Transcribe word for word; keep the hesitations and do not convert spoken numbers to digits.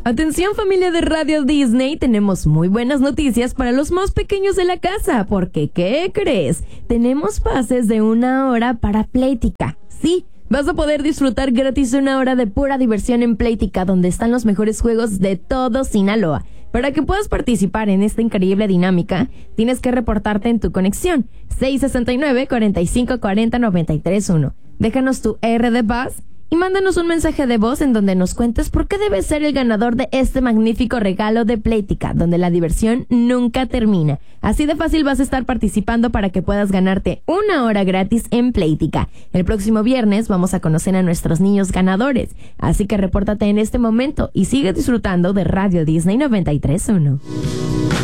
Atención familia de Radio Disney, tenemos muy buenas noticias para los más pequeños de la casa, porque ¿qué crees? Tenemos pases de una hora para Playtika. Sí, vas a poder disfrutar gratis una hora de pura diversión en Playtika, donde están los mejores juegos de todo Sinaloa. Para que puedas participar en esta increíble dinámica, tienes que reportarte en tu conexión seis sesenta y nueve, cuarenta y cinco, cuarenta, noventa y tres uno. Déjanos tu R de Buzz y mándanos un mensaje de voz en donde nos cuentes por qué debes ser el ganador de este magnífico regalo de Playtika, donde la diversión nunca termina. Así de fácil vas a estar participando para que puedas ganarte una hora gratis en Playtika. El próximo viernes vamos a conocer a nuestros niños ganadores, así que repórtate en este momento y sigue disfrutando de Radio Disney noventa y tres punto uno.